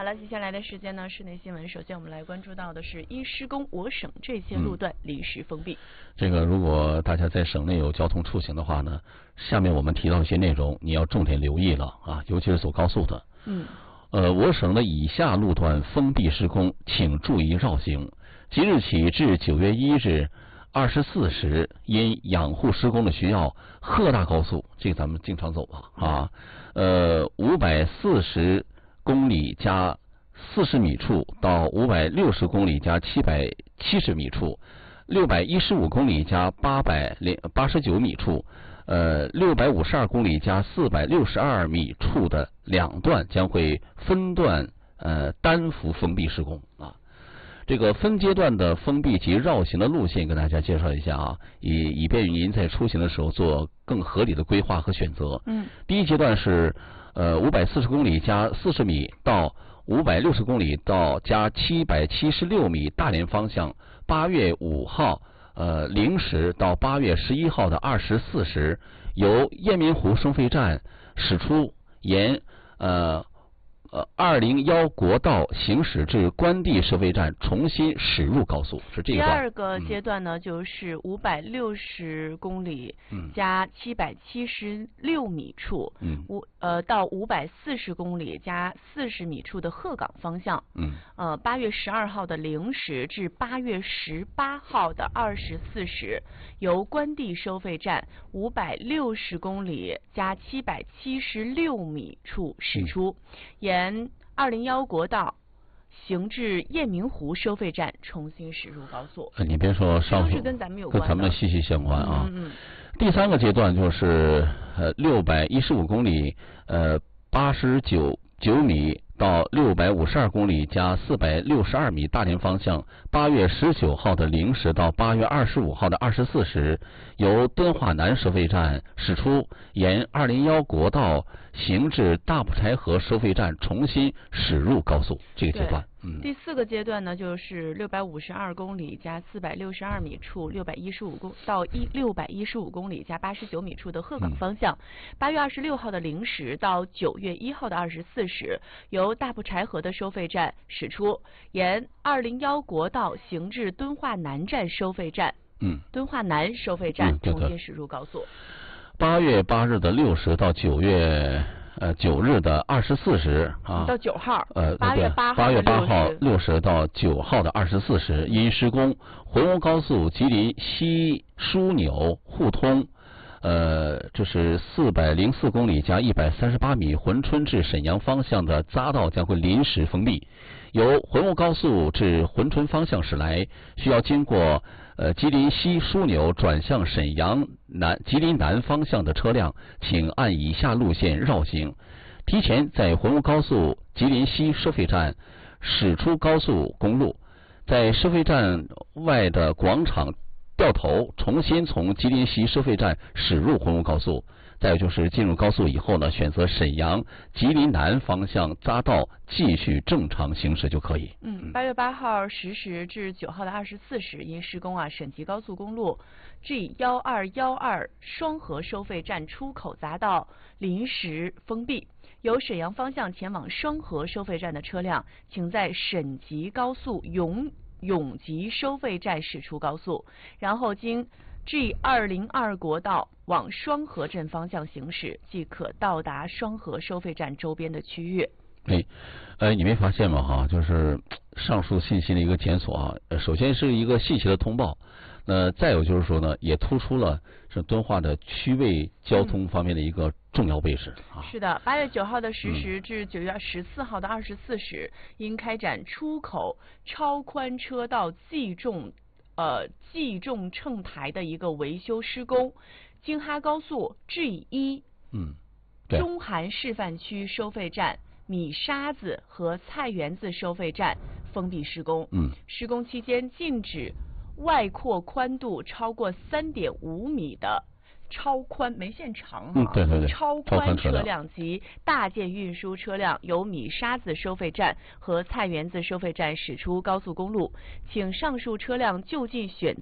好了，接下来的时间呢，室内新闻。首先我们来关注到的是，因施工我省这些路段临时封闭。 这个如果大家在省内有交通出行的话呢，下面我们提到一些内容，你要重点留意了啊，尤其是走高速的。我省的以下路段封闭施工，请注意绕行。即日起至9月1日24时，因养护施工的需要，鹤大高速这个咱们经常走540公里加40米处到560公里加770米处，615公里加889米处，652公里加462米处的两段将会分段单幅封闭施工啊。这个分阶段的封闭及绕行的路线跟大家介绍一下啊，以便于您在出行的时候做更合理的规划和选择。第一阶段是540公里加40米到560公里到加776米大连方向，8月5号0时到8月11号的24时，由雁鸣湖收费站驶出，沿201国道行驶至关帝收费站，重新驶入高速，是这个。 第二个阶段呢，就是560公里加776米处，到540公里加40米处的鹤岗方向。8月12号的0时至8月18号的24时，由关帝收费站560公里加776米处驶出，沿201国道行至雁鸣湖收费站，重新驶入高速。 你别说，上述是跟咱们有关的， 跟咱们息息相关啊。第三个阶段就是615公里89米到652公里加462米大连方向，8月19号的0时到8月25号的24时，由敦化南收费站驶出，沿201国道行至大埔柴河收费站，重新驶入高速。这个阶段。 第四个阶段呢，就是652公里加462米处615公里加89米处的鹤岗方向，8月26号的0时到9月1号的24时，由大埔柴河的收费站驶出，沿201国道行至敦化南站收费站，敦化南收费站重新驶入高速。 8月8日的6时到9月9日的24时啊， 到9号 8月8号6时到9号的24时，因施工，浑涡高速吉林西枢纽互通这是404公里加138米珲春至沈阳方向的匝道将会临时封闭。由浑涡高速至珲春方向驶来，需要经过吉林西枢纽转向沈阳吉林南方向的车辆，请按以下路线绕行。提前在浑涡高速吉林西收费站驶出高速公路，在收费站外的广场掉头，重新从吉林西收费站驶入浑涡高速。再有就是进入高速以后呢，选择沈阳吉林南方向匝道继续正常行驶就可以。 8月8号10时至9号的24时，因施工省级高速公路 G1212双河收费站出口匝道临时封闭。由沈阳方向前往双河收费站的车辆，请在省级高速永吉收费站驶出高速，然后经G202国道往双河镇方向行驶，即可到达双河收费站周边的区域。 你没发现吗？就是上述信息的一个检索啊，首先是一个细节的通报，再有就是说呢，也突出了是敦化的区位交通方面的一个重要位置啊。 是的，8月9号的10时至9月14号的24时，因开展出口超宽车道计重秤台的一个维修施工，京哈高速 G1中韩示范区收费站、米沙子和菜园子收费站封闭施工。施工期间禁止外扩宽度超过3.5米的超宽没限长超宽车辆及大件运输车辆由米沙子收费站和菜园子收费站驶出高速公路，请上述车辆就近选